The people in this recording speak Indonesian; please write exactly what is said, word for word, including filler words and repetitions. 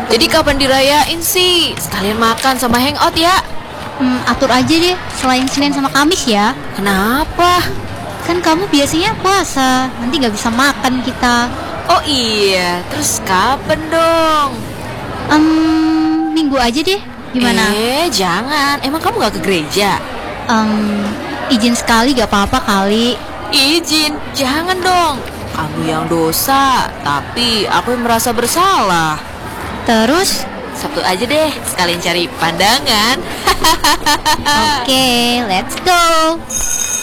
Jadi kapan dirayain sih? Sekalian makan sama hangout ya. Hmm, atur aja deh, selain Senin sama Kamis ya. Kenapa? Kan kamu biasanya puasa, nanti gak bisa makan kita. Oh iya, terus kapan dong? um, Minggu aja deh, gimana? Eh, jangan. Emang kamu gak ke gereja? Um, izin sekali gak apa-apa kali. Izin, jangan dong. Kamu yang dosa, tapi aku yang merasa bersalah. Terus? Sabtu aja deh, sekalian cari pandangan. Oke, okay, let's go.